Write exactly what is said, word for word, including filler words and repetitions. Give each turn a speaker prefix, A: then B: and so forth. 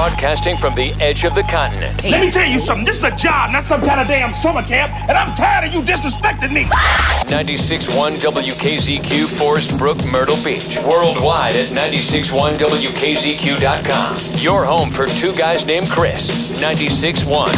A: Broadcasting from the edge of the continent.
B: Let me tell you something. This is a job, not some kind of damn summer camp, and I'm tired of you disrespecting me.
A: ninety-six point one W K Z Q, Forest Brook, Myrtle Beach. Worldwide at ninety-six point one W K Z Q dot com. Your home for two guys named Chris. ninety-six point one.